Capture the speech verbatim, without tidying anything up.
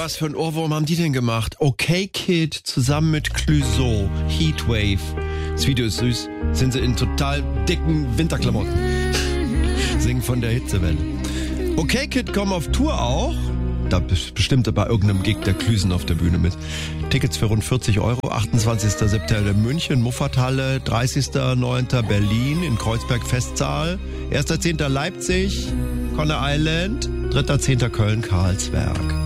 was für ein Ohrwurm haben die denn gemacht? Okay Kid zusammen mit Clouseau, Heatwave. Das Video ist süß. Sind sie in total dicken Winterklamotten. Singen von der Hitzewelle. Okay Kid kommen auf Tour auch. Da bestimmt bei irgendeinem Gig der Klüsen auf der Bühne mit. Tickets für rund vierzig Euro. achtundzwanzigster September München, Muffathalle. dreißigster neunter Berlin in Kreuzberg Festsaal. erster zehnter Leipzig, Conner Island. dritter zehnter Köln, Karlsberg.